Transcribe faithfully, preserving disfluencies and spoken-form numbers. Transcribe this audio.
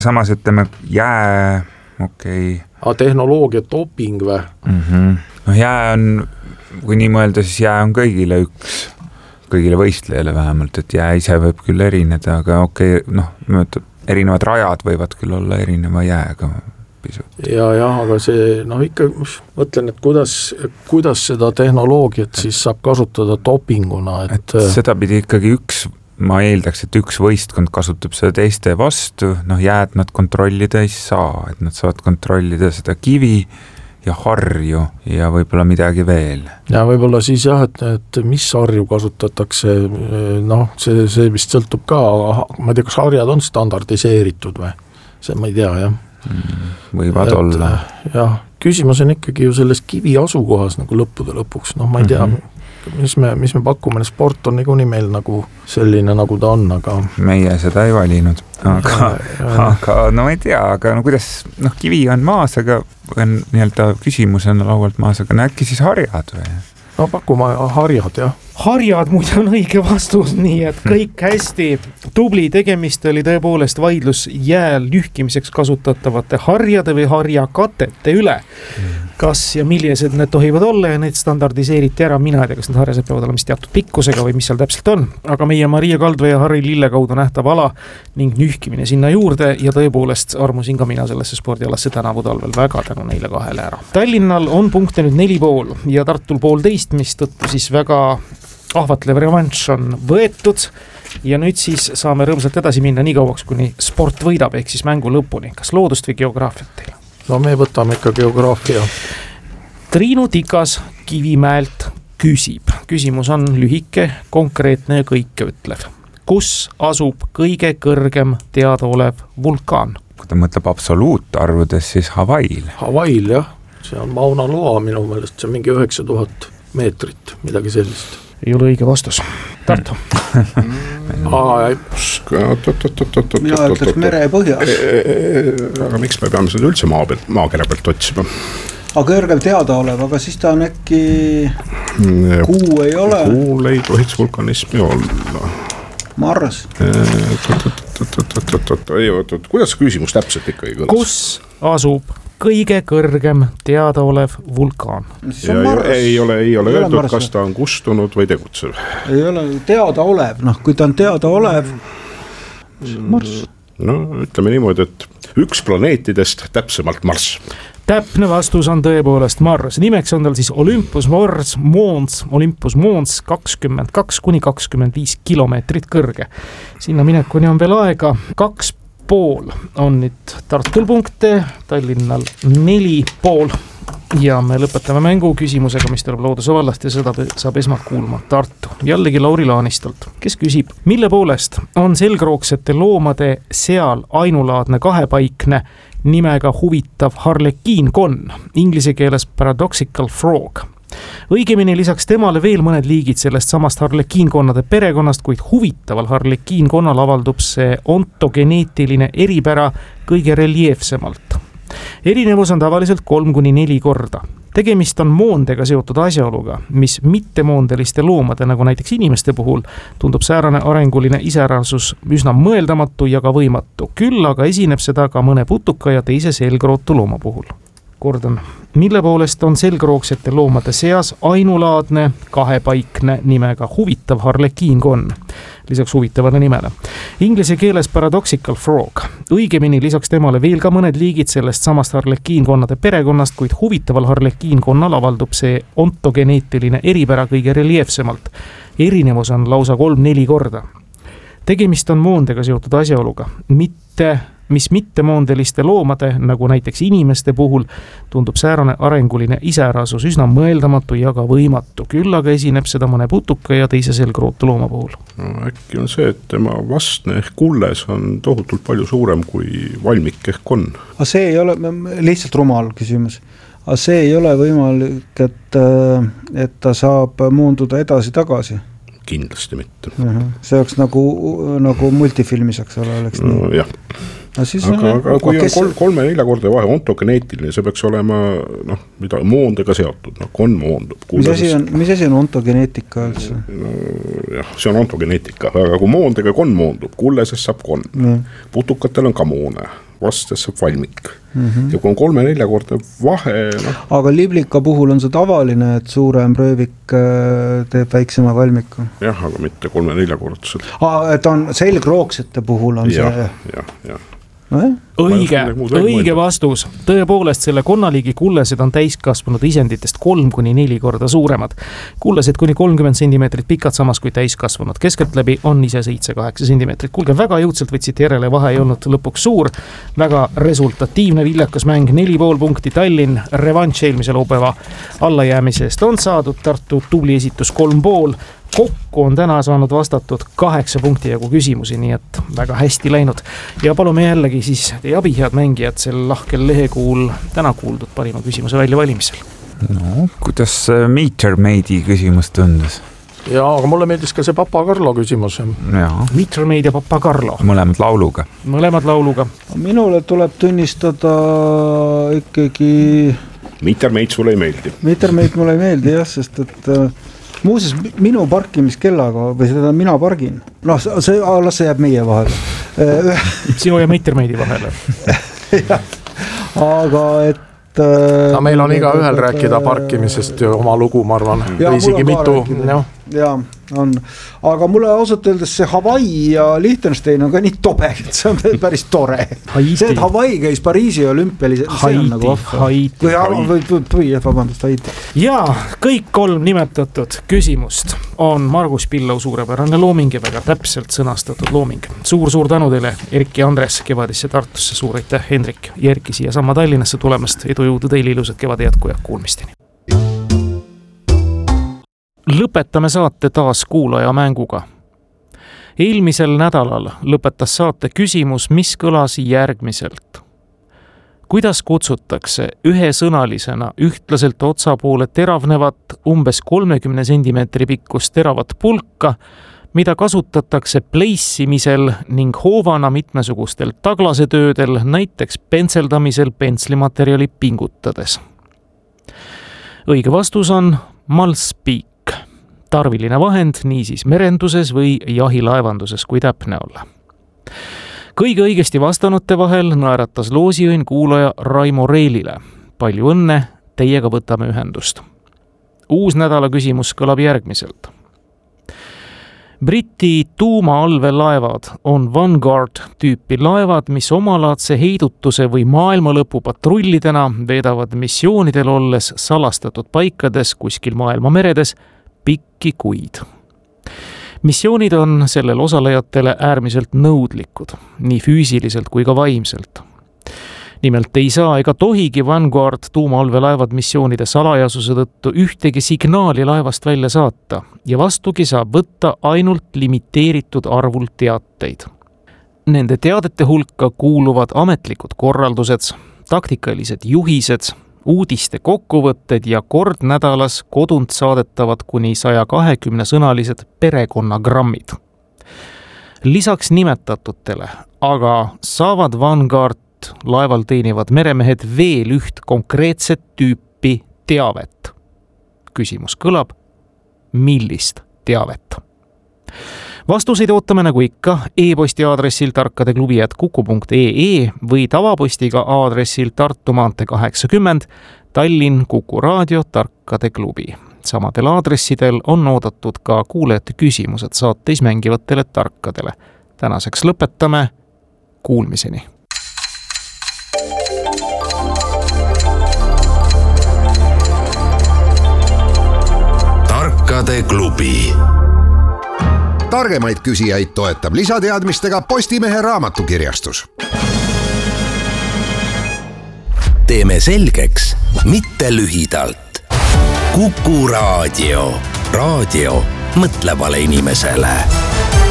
samas ütleme jää, okei okay. A, tehnoloogia doping või? Mm-hmm. No jää on, kui nii mõelda, siis jää on kõigile üks, kõigile võistlejale vähemalt, et jää ise võib küll erineda, aga okei, okay, noh, erinevad rajad võivad küll olla erineva jääga pisut. Ja, jah, aga see, noh ikka mõtlen, et kuidas, kuidas seda tehnoloogiat siis saab kasutada dopinguna, et, et seda pidi ikkagi üks, ma eeldaks, et üks võistkond kasutab seda teiste vastu, noh jääd nad kontrollida ei saa, et nad saavad kontrollida seda kivi ja harju ja võib-olla midagi veel. Ja võib-olla siis jah, et, et mis harju kasutatakse, noh, see, see vist sõltub ka, ma ei tea, kas harjad on standardiseeritud või? See ma ei tea, jah. Võivad et, olla. Jah, küsimus on ikkagi ju selles kivi asukohas nagu lõppude lõpuks, noh ma ei tea, mm-hmm. mis me, mis me pakume, sport on niikuinii meil nagu selline, nagu ta on, aga meie seda ei valinud, aga, aga no ma ei tea, aga no kuidas, noh kivi on maas, aga on nii-öelda küsimus on laualt maas, aga no äkki siis harjad või? No pakume harjad, jah. Harjad muide on õige vastus, nii et kõik hästi tubli, tegemist oli tõepoolest vaidlus jääl nühkimiseks kasutatavate harjade või harjakatete üle. Kas ja millised need tohivad olla ja need standardiseeriti ära, mina ei tea, kas need harjased peavad olema mis teatud pikkusega või mis seal täpselt on, aga meie Maria Kaldvee ja Harri Lillekaudu nähtav ala ning nühkimine sinna juurde ja tõepoolest armusin ka mina sellesse spordialasse tänavu talvel väga tänu neile kahele ära. Tallinnal on punkte nüüd neli pool ja Tartul pool teist, mis tõttu siis väga ahvatlev revanš on võetud ja nüüd siis saame rõõmsalt edasi minna nii kauaks, kuni sport võidab, ehk siis mängu lõpuni. Kas loodust või geograafiat teil? No me võtame ikka geograafia. Triinu Tikas Kivimäelt küsib. Küsimus on lühike, konkreetne ja kõike ütlev. Kus asub kõige kõrgem teadaolev vulkaan? Kui ta mõtleb absoluutarvudes, siis Havail. Havail, jah. See on Mauna Loa minu meelest, see on mingi üheksa tuhat meetrit, midagi sellist. Ei ole õige vastus. Tartu. Mina ütleks mere põhjas. Aga miks me peame seda üldse maa pealt, maakera pealt otsima? Aga kõrgel teada olev, aga siis ta on äkki kuu ei ole. Kuul ei tohiks vulkanismi olla. Mars. Kuidas küsimus täpselt ikkagi kõlas? Kus asub kõige kõrgem teadaolev vulkaan? Ei ole, ei ole öeldud, kas ta on kustunud või tegutsev. Ei ole teada olev, noh kui ta on teada olev, Mars. No ütleme niimoodi, et üks planeetidest täpsemalt Mars. Täpne vastus on tõepoolest Mars. Nimeks on tal siis Olympus Mons, Mons, Olympus Mons kakskümmend kaks kuni kakskümmend viis kilomeetrit kõrge. Sinna minekuni on veel aega. Kaks pool on nüüd Tartul punkte, Tallinnal neli pool ja me lõpetame mängu küsimusega, mis tuleb Looduse vallast ja seda saab esmalt kuulma Tartu. Jällegi Lauri Laanistolt, kes küsib, mille poolest on selgroogsete loomade seal ainulaadne kahepaikne nimega huvitav harlekiinkonn, inglise keeles paradoxical frog. Õigemini lisaks temale veel mõned liigid sellest samast harlekiinkonnade perekonnast, kuid huvitaval harlekiinkonnal avaldub see ontogeneetiline eripära kõige reljeefsemalt. Erinevus on tavaliselt kolm kuni neli korda. Tegemist on moondega seotud asjaoluga, mis mittemoondeliste loomade, nagu näiteks inimeste puhul, tundub säärane arenguline iseärasus üsna mõeldamatu ja ka võimatu. Küll aga esineb seda ka mõne putuka ja teise selgrootu looma puhul. Kordan, mille poolest on selgroogsete loomade seas ainulaadne kahepaikne nimega huvitav harlekiinkonn, lisaks huvitavale nimele. Inglise keeles paradoxical frog. Õigemini lisaks temale veel ka mõned liigid sellest samast harlekiinkonnade perekonnast, kuid huvitaval harlekiinkonnal avaldub see ontogeneetiline eripära kõige reljeefsemalt. Erinevus on lausa kolm-neli korda. Tegemist on moondega seotud asjaoluga, mitte mis mittemoondeliste loomade, nagu näiteks inimeste puhul, tundub säärane arenguline iseärasus üsna mõeldamatu ja ka võimatu. Küll aga esineb seda mõne putuka ja teise selgrootu looma puhul. No, äkki on see, et tema vastne ehk kulles on tohutult palju suurem kui valmik ehk on. Aga see ei ole lihtsalt rumal küsimus. Aga see ei ole võimalik, et, et ta saab moonduda edasi-tagasi. Kindlasti mitte. See oleks nagu, nagu multifilmis, eks ole, oleks no, nii. Jah. Siis aga, aga kui on kolm, kolme-nelja korda vahe ontogeneetiline, see peaks olema noh, mida moondega seotud, noh, konn moondub. Mis asi on, mis asi on ontogeneetika üldse? No, jah, see on ontogeneetika, aga kui moondega konn moondub, kullesest saab konn. Mm. Putukatel on ka moone. vastas saab valmik mm. -hmm. ja kui on kolme-neljakordne vahe no. aga liblika puhul on see tavaline, et suurem röövik teeb väiksema valmiku? jah, aga mitte kolme-neljakordselt. Et on selgroogsete puhul on ja, see? jah, jah. No, õige, õige vastus. Tõepoolest selle konnaliigi kullesed on täiskasvanud isenditest kolm kuni neli korda suuremad. Kullesed kuni kolmkümmend sentimeetrit pikad, samas kui täiskasvanud. Keskeltläbi on ise seitse kaheksa sentimeetrit. Kuulge, väga jõudsalt võtsite järele, vahe ei olnud lõpuks suur. Väga resultatiivne viljakas mäng, neli pool punkti Tallinn, revanš eelmise laupäeva allajäämise eest on saadud, Tartu tubli esitus kolm pool. Kokku on täna saanud vastatud kaheksa punkti jagu küsimusi, nii et väga hästi läinud. Ja palume jällegi siis teie abi, head mängijad, sel lahkel lehekuul täna kuuldud parima küsimuse välja valimisel. No, kuidas Metermaidi küsimus tundus? Jaa, aga mulle meeldis ka see Papa Karlo küsimus. Metermaid ja Papa Karlo. Mõlemad lauluga. Mõlemad lauluga. Minule tuleb tunnistada ikkagi... Metermaid sulle ei meeldi? Metermaid mulle ei meeldi, jah, sest et... Muuses minu parkimiskellaga või seda mina pargin. No see, las see jääb meie vahele. Sinu ja Metermaidi vahele. Aga et... No, meil on iga ühel rääkida parkimisest ja oma lugu, ma arvan. Ja, isegi mitu. Ja, on. Aga mulle ausalt öeldes see Hawaii ja Liechtenstein on ka nii tobe, et see on päris tore. Haiti. See, et Hawaii käis Pariisi olümpiali, see on nagu vahva. Haiti. Või, või, või, vabandust, Haiti. Ja kõik kolm nimetatud küsimust on Margus Pillau suurepärane looming ja väga täpselt sõnastatud looming. Suur-suur tänu teile, Erki ja Andres, kevadisse Tartusse, suur aitäh, Hendrik ja Erki siia sama Tallinnasse tulemast. Edu jõudu teile, ilusat kevade jätku ja kuulmisteni. Lõpetame saate taas kuulaja mänguga. Eelmisel nädalal lõpetas saate küsimus, mis kõlas järgmiselt. Kuidas kutsutakse ühesõnalisena ühtlaselt otsapoole teravnevat umbes kolmekümne sentimeetri pikkust teravat pulka, mida kasutatakse pleissimisel ning hoovana mitmesugustel taglasetöödel, näiteks pentseldamisel pentslimaterjali pingutades? Õige vastus on malspiik. Tarviline vahend niisiis merenduses või jahilaevanduses, kui täpne olla. Kõige õigesti vastanute vahel naeratas loosiõnn kuulaja Raimo Reilile. Palju õnne, teiega võtame ühendust. Uus nädala küsimus kõlab järgmiselt. Briti tuumaallveelaevad on Vanguard tüüpi laevad, mis omalaadse heidutuse või maailmalõpu patrullidena veedavad missioonidel olles salastatud paikades kuskil maailma meredes pikki kuid. Missioonid on sellel osalejatele äärmiselt nõudlikud, nii füüsiliselt kui ka vaimselt. Nimelt ei saa ega tohigi Vanguard tuumaallveelaevad missioonide salajasuse tõttu ühtegi signaali laevast välja saata ja vastugi saab võtta ainult limiteeritud arvul teateid. Nende teadete hulka kuuluvad ametlikud korraldused, taktikalised juhised, uudiste kokkuvõtted ja kord nädalas kodunt saadetavad kuni saja kahekümne sõnalised perekonnagrammid. Lisaks nimetatutele aga saavad Vanguard laeval teenivad meremehed veel üht konkreetset tüüpi teavet. Küsimus kõlab, millist teavet? Vastuseid ootame nagu ikka e-posti aadressil tarkadeklubi ät kuku punkt ee või tavapostiga aadressil Tartu maantee kaheksakümmend, Tallinn, Kuku raadio, Tarkade klubi. Samadel aadressidel on oodatud ka kuulajate küsimused saateis mängivatele tarkadele. Tänaseks lõpetame, kuulmiseni. Tarkade klubi. Targemaid küsijaid toetab lisateadmistega Postimehe raamatukirjastus. Teeme selgeks, mitte lühidalt. Kuku raadio. Raadio mõtlevale inimesele.